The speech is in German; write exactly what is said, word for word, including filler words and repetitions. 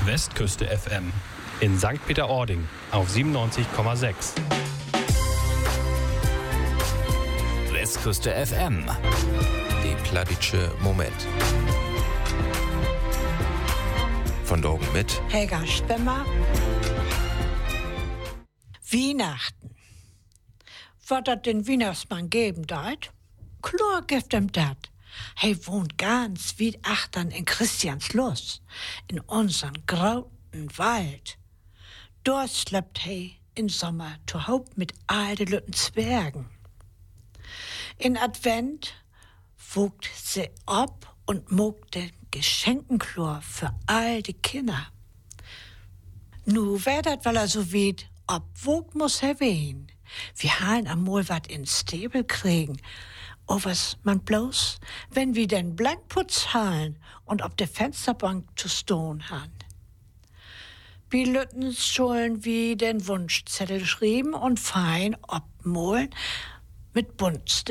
Westküste F M in Sankt Peter-Ording auf siebenundneunzig Komma sechs. Westküste F M. Die Pladitsche Moment. Von Drogen mit Helga Spemmer. Weihnachten. Was dat den Weihnachtsmann geben deit? Klar gibt ihm dat. He wohnt ganz wie achtern in Christiansluss, in unseren grauten Wald. Dort slept he in Sommer zu Haupt mit all de lütten Zwergen. In Advent wogt sie ab und mogt den Geschenkenklor für all die Kinder. Nu wär dat, weil er so weit obwogt muss er wehen. Wir halen amol wat in Stäbel kriegen. Oh, was man bloß, wenn wir den Blankputz halen und auf der Fensterbank zu stehen han. Bi Lütten sollen wie den Wunschzettel schrieben und fein obmolen mit buntstem